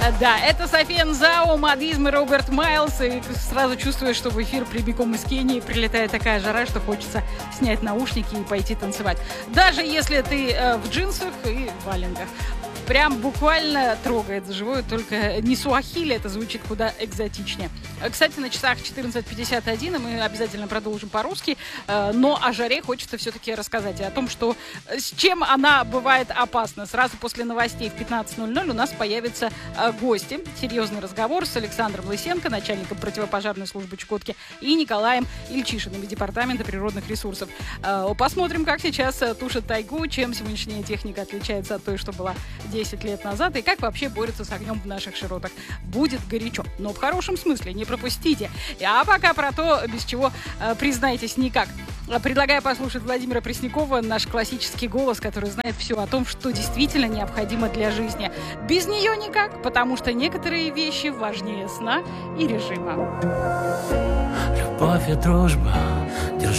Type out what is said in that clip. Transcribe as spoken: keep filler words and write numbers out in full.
Да, это София Нзао, Мадизм и Роберт Майлз. И сразу чувствуешь, что в эфир прямиком из Кении прилетает такая жара, что хочется снять наушники и пойти танцевать. Даже если ты э, в джинсах и валенках. Прям буквально трогает за живое, только не суахили, это звучит куда экзотичнее. Кстати, на часах четырнадцать пятьдесят один, и мы обязательно продолжим по-русски, но о жаре хочется все-таки рассказать, и о том, что с чем она бывает опасна. Сразу после новостей в пятнадцать ноль ноль у нас появятся гости. Серьезный разговор с Александром Лысенко, начальником противопожарной службы Чукотки, и Николаем Ильчишиным из Департамента природных ресурсов. Посмотрим, как сейчас тушат тайгу, чем сегодняшняя техника отличается от той, что была десять лет назад, и как вообще борются с огнем в наших широтах. Будет горячо, но в хорошем смысле, не пропустите. А пока про то, без чего, э, признайтесь, никак. Предлагаю послушать Владимира Преснякова, наш классический голос, который знает все о том, что действительно необходимо для жизни. Без нее никак, потому что некоторые вещи важнее сна и режима. Любовь и дружба